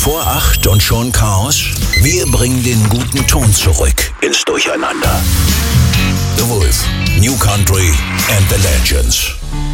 Vor 8 und schon Chaos? Wir bringen den guten Ton zurück ins Durcheinander. The Wolf, New Country and the Legends.